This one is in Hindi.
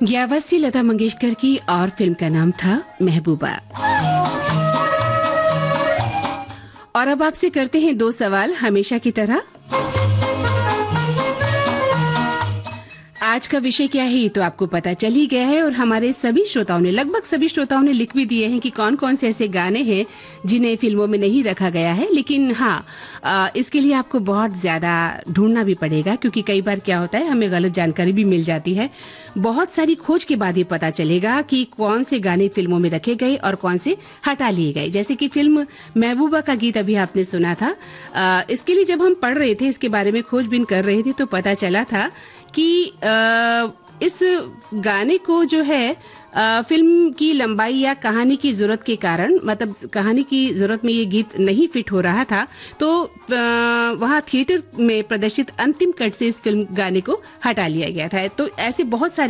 ये आवाज थी लता मंगेशकर की और फिल्म का नाम था महबूबा। और अब आपसे करते हैं दो सवाल हमेशा की तरह। आज का विषय क्या है ये तो आपको पता चल ही गया है और हमारे सभी श्रोताओं ने लगभग सभी श्रोताओं ने लिख भी दिए हैं कि कौन कौन से ऐसे गाने हैं जिन्हें फिल्मों में नहीं रखा गया है। लेकिन हाँ, इसके लिए आपको बहुत ज्यादा ढूंढना भी पड़ेगा क्योंकि कई बार क्या होता है हमें गलत जानकारी भी मिल जाती है। बहुत सारी खोज के बाद ये पता चलेगा कि कौन से गाने फिल्मों में रखे गए और कौन से हटा लिए गए। जैसे कि फिल्म महबूबा का गीत अभी आपने सुना था। इसके लिए जब हम पढ़ रहे थे, इसके बारे में खोजबीन कर रहे थे तो पता चला था कि इस गाने को जो है फिल्म की लंबाई या कहानी की जरूरत के कारण, मतलब कहानी की जरूरत में ये गीत नहीं फिट हो रहा था, तो वहाँ थिएटर में प्रदर्शित अंतिम कट से इस फिल्म गाने को हटा लिया गया था। तो ऐसे बहुत सारे